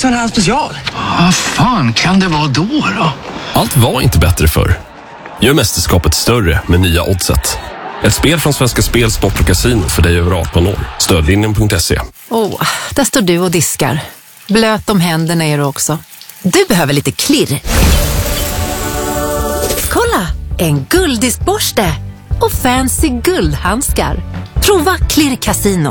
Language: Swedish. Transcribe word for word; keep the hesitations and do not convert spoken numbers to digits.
Betsson Hans special. Vad fan kan det vara då då? Allt var inte bättre förr. Gör mästerskapet större med nya Oddset. Ett spel från Svenska Spel, Sport och Casino för dig över arton år. Stödlinjen punkt se. Åh, oh, där står du och diskar. Blöt om händerna är du också. Du behöver lite klirr. Kolla, en gulddiskborste och fancy guldhandskar. Prova Klirr Casino.